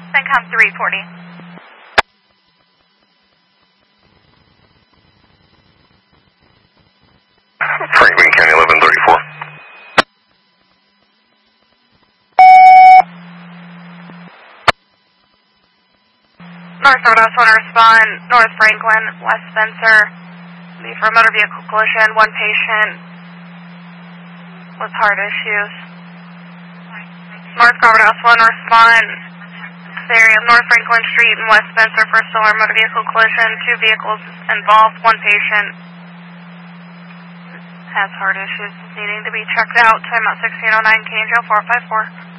CENTCOM 340. Franklin County 1134. North Northwest 1 respond, North Franklin, West Spencer. Leave for a motor vehicle collision, one patient with heart issues. North Garden 1 respond, this area of North Franklin Street and West Spencer for a similar motor vehicle collision, two vehicles involved, one patient has heart issues needing to be checked out. Time out 1609, KNGL 454.